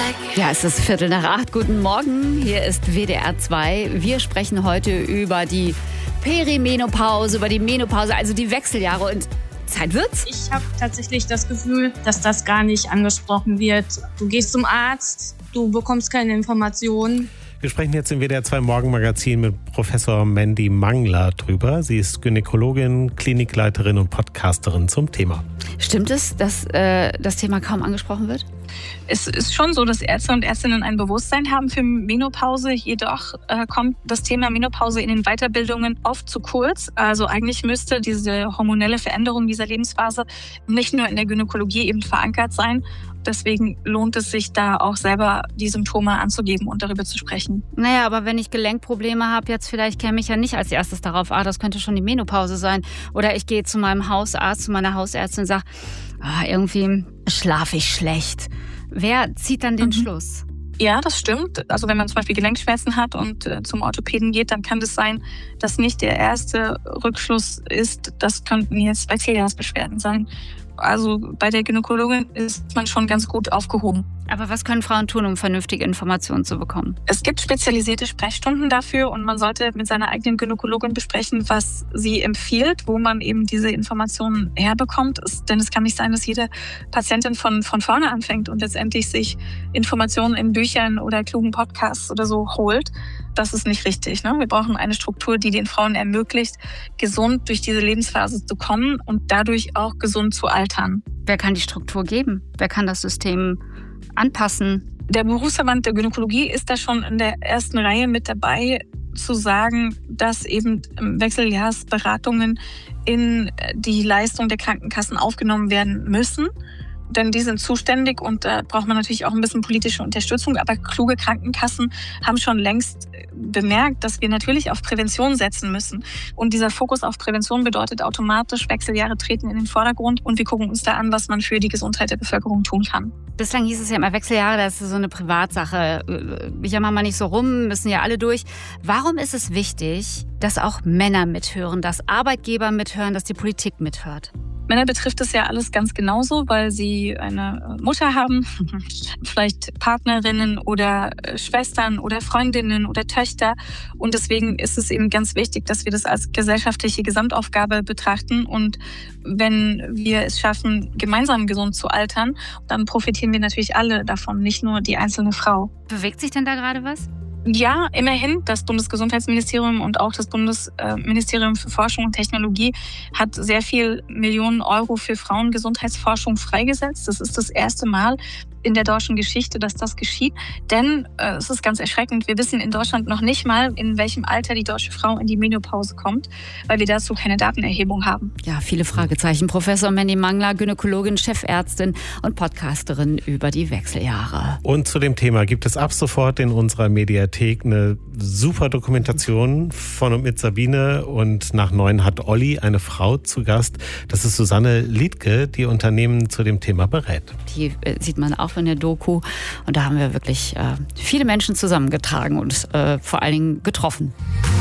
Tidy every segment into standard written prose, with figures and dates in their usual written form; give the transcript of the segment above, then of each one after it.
Ja, es ist 7:45. Guten Morgen, hier ist WDR 2. Wir sprechen heute über die Perimenopause, über die Menopause, also die Wechseljahre, und Zeit wird's. Ich habe tatsächlich das Gefühl, dass das gar nicht angesprochen wird. Du gehst zum Arzt, du bekommst keine Informationen. Wir sprechen jetzt im WDR 2 Morgenmagazin mit Professor Mandy Mangler drüber. Sie ist Gynäkologin, Klinikleiterin und Podcasterin zum Thema. Stimmt es, dass das Thema kaum angesprochen wird? Es ist schon so, dass Ärzte und Ärztinnen ein Bewusstsein haben für Menopause. Jedoch kommt das Thema Menopause in den Weiterbildungen oft zu kurz. Also eigentlich müsste diese hormonelle Veränderung dieser Lebensphase nicht nur in der Gynäkologie eben verankert sein. Deswegen lohnt es sich da auch selber die Symptome anzugeben und darüber zu sprechen. Naja, aber wenn ich Gelenkprobleme habe, jetzt vielleicht käme ich ja nicht als erstes darauf, das könnte schon die Menopause sein. Oder ich gehe zu meinem Hausarzt, zu meiner Hausärztin und sage, irgendwie schlafe ich schlecht. Wer zieht dann den Schluss? Ja, das stimmt. Also wenn man zum Beispiel Gelenkschmerzen hat und zum Orthopäden geht, dann kann es sein, dass nicht der erste Rückschluss ist, das könnten jetzt Wechseljahrsbeschwerden sein. Also bei der Gynäkologin ist man schon ganz gut aufgehoben. Aber was können Frauen tun, um vernünftige Informationen zu bekommen? Es gibt spezialisierte Sprechstunden dafür und man sollte mit seiner eigenen Gynäkologin besprechen, was sie empfiehlt, wo man eben diese Informationen herbekommt. Denn es kann nicht sein, dass jede Patientin von vorne anfängt und letztendlich sich Informationen in Büchern oder klugen Podcasts oder so holt. Das ist nicht richtig, ne? Wir brauchen eine Struktur, die den Frauen ermöglicht, gesund durch diese Lebensphase zu kommen und dadurch auch gesund zu altern. Wer kann die Struktur geben? Wer kann das System anpassen? Der Berufsverband der Gynäkologie ist da schon in der ersten Reihe mit dabei, zu sagen, dass eben Wechseljahrsberatungen in die Leistung der Krankenkassen aufgenommen werden müssen. Denn die sind zuständig und da braucht man natürlich auch ein bisschen politische Unterstützung. Aber kluge Krankenkassen haben schon längst bemerkt, dass wir natürlich auf Prävention setzen müssen. Und dieser Fokus auf Prävention bedeutet automatisch, Wechseljahre treten in den Vordergrund und wir gucken uns da an, was man für die Gesundheit der Bevölkerung tun kann. Bislang hieß es ja immer, Wechseljahre, das ist so eine Privatsache. Jammer mal nicht so rum, müssen ja alle durch. Warum ist es wichtig, dass auch Männer mithören, dass Arbeitgeber mithören, dass die Politik mithört? Männer betrifft es ja alles ganz genauso, weil sie eine Mutter haben, vielleicht Partnerinnen oder Schwestern oder Freundinnen oder Töchter. Und deswegen ist es eben ganz wichtig, dass wir das als gesellschaftliche Gesamtaufgabe betrachten. Und wenn wir es schaffen, gemeinsam gesund zu altern, dann profitieren wir natürlich alle davon, nicht nur die einzelne Frau. Bewegt sich denn da gerade was? Ja, immerhin. Das Bundesgesundheitsministerium und auch das Bundesministerium für Forschung und Technologie hat sehr viel Millionen Euro für Frauengesundheitsforschung freigesetzt. Das ist das erste Mal in der deutschen Geschichte, dass das geschieht. Denn es ist ganz erschreckend, wir wissen in Deutschland noch nicht mal, in welchem Alter die deutsche Frau in die Menopause kommt, weil wir dazu keine Datenerhebung haben. Ja, viele Fragezeichen. Professor Mandy Mangler, Gynäkologin, Chefärztin und Podcasterin über die Wechseljahre. Und zu dem Thema gibt es ab sofort in unserer Mediathek eine super Dokumentation von und mit Sabine. Und nach 9 hat Olli eine Frau zu Gast. Das ist Susanne Liedtke, die Unternehmen zu dem Thema berät. Die sieht man auch in der Doku. Und da haben wir wirklich viele Menschen zusammengetragen und vor allen Dingen getroffen.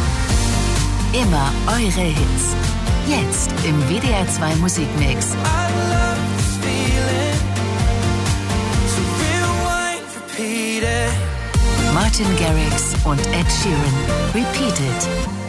Immer eure Hits. Jetzt im WDR 2 Musikmix. Martin Garrix und Ed Sheeran. Repeat It.